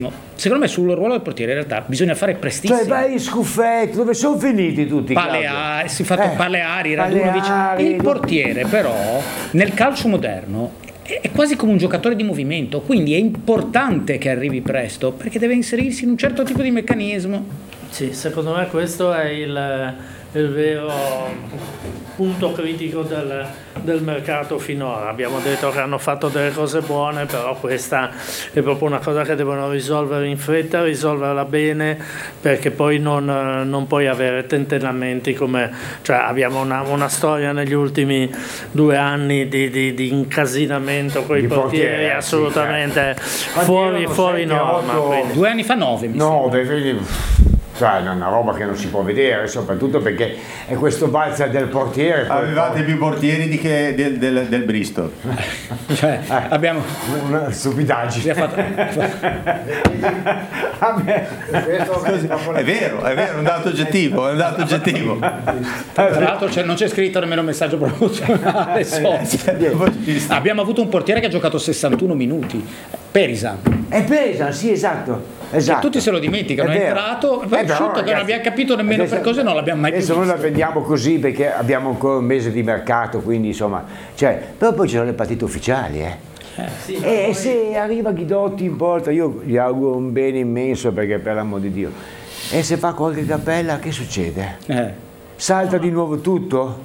Secondo me sul ruolo del portiere in realtà bisogna fare prestissimo. Cioè vai in scuffetto, dove sono finiti tutti? Si è fatto Paleari, Radunovic. Il portiere però nel calcio moderno è quasi come un giocatore di movimento, quindi è importante che arrivi presto perché deve inserirsi in un certo tipo di meccanismo. Sì, secondo me questo è il vero punto critico del mercato finora. Abbiamo detto che hanno fatto delle cose buone, però questa è proprio una cosa che devono risolvere in fretta, risolverla bene, perché poi non puoi avere tentennamenti cioè abbiamo una storia negli ultimi 2 anni di incasinamento con i portieri assolutamente fuori norma. 2 anni fa 9 mi sembra. Cioè, è una roba che non si può vedere, soprattutto perché è questo balza del portiere. Avevate più portieri del Bristol. Cioè, abbiamo una stupidaggine. È vero, è un dato oggettivo, Tra l'altro non c'è scritto nemmeno messaggio promozionale. Abbiamo avuto un portiere che ha giocato 61 minuti, Perisan. È Perisan, sì, esatto. Tutti se lo dimenticano, è entrato, che non abbiamo capito nemmeno per cosa, non l'abbiamo mai visto. Adesso noi la prendiamo così perché abbiamo ancora un mese di mercato, quindi insomma, però poi ci sono le partite ufficiali, e se arriva Guidotti in porta, io gli auguro un bene immenso, perché per l'amor di Dio, e se fa qualche cappella, che succede? Salta di nuovo tutto?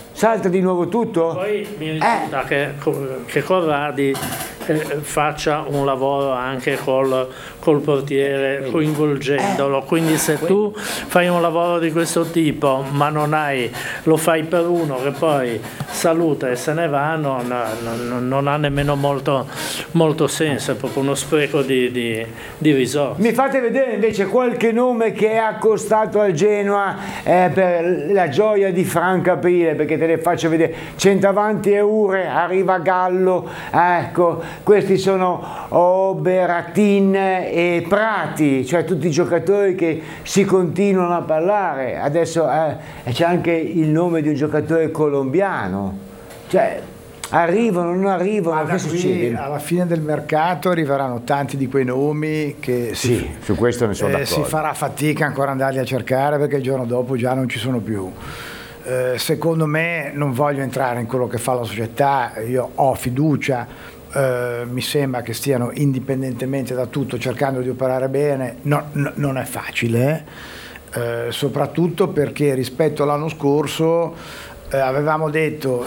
Poi mi risulta che Corradi faccia un lavoro anche col portiere, coinvolgendolo, quindi se tu fai un lavoro di questo tipo ma lo fai per uno che poi saluta e se ne va, non ha nemmeno molto senso, è proprio uno spreco di risorse. Mi fate vedere invece qualche nome che è accostato al Genoa per la gioia di Franco Aprile, perché te ne faccio vedere. Centravanti Eure, arriva Gallo, ecco, questi sono Oberatin e Prati, cioè tutti i giocatori che si continuano a parlare. Adesso c'è anche il nome di un giocatore colombiano, cioè arrivano, non arrivano, che succede? Alla fine del mercato arriveranno tanti di quei nomi che su questo ne sono d'accordo. Si farà fatica ancora andarli a cercare, perché il giorno dopo già non ci sono più. Secondo me, non voglio entrare in quello che fa la società, io ho fiducia, mi sembra che stiano, indipendentemente da tutto, cercando di operare bene. Non è facile, soprattutto perché rispetto all'anno scorso avevamo detto,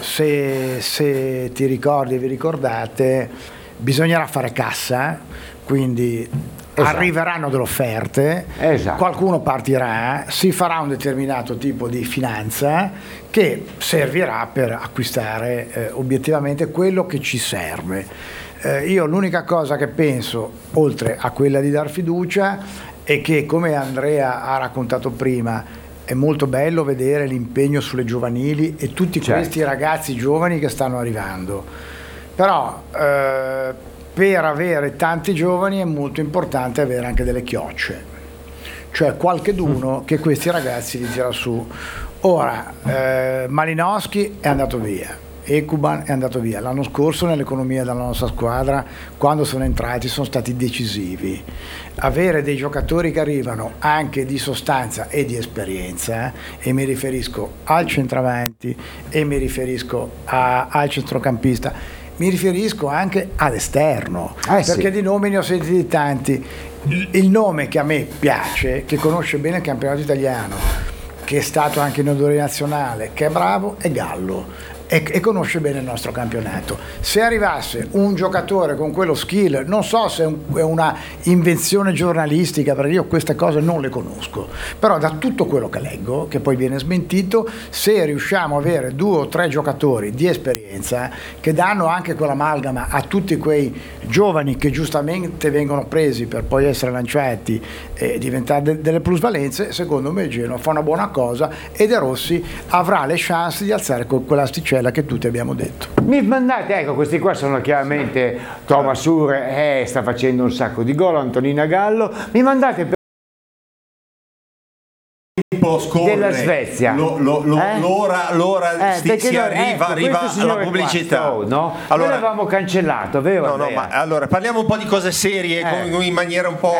se ti ricordi e vi ricordate, bisognerà fare cassa, quindi arriveranno delle offerte, qualcuno partirà, si farà un determinato tipo di finanza che servirà per acquistare obiettivamente quello che ci serve. Io l'unica cosa che penso, oltre a quella di dar fiducia, è che, come Andrea ha raccontato prima, è molto bello vedere l'impegno sulle giovanili e tutti questi ragazzi giovani che stanno arrivando, però per avere tanti giovani è molto importante avere anche delle chiocce, cioè qualcheduno che questi ragazzi li tira su. Ora Malinowski è andato via, Ekuban è andato via. L'anno scorso nell'economia della nostra squadra, quando sono entrati, sono stati decisivi. Avere dei giocatori che arrivano anche di sostanza e di esperienza, e mi riferisco al centravanti, e mi riferisco al centrocampista, mi riferisco anche all'esterno, perché di nomi ne ho sentiti tanti. Il nome che a me piace, che conosce bene il campionato italiano, che è stato anche in odore nazionale, che è bravo, è Gallo, e conosce bene il nostro campionato. Se arrivasse un giocatore con quello skill, non so se è una invenzione giornalistica, perché io queste cose non le conosco, però da tutto quello che leggo, che poi viene smentito, se riusciamo a avere 2 o 3 giocatori di esperienza che danno anche quell'amalgama a tutti quei giovani che giustamente vengono presi per poi essere lanciati e diventare delle plusvalenze, secondo me il Genoa fa una buona cosa e De Rossi avrà le chance di alzare quell'asticella che tutti abbiamo detto. Mi mandate, ecco, questi qua sono chiaramente Thomas Ure, sta facendo un sacco di gol, Antonina Gallo. Mi mandate per della Svezia, l'ora si arriva alla pubblicità. No? Allora l'avevamo cancellato, vero? No, ma allora parliamo un po' di cose serie in maniera un po'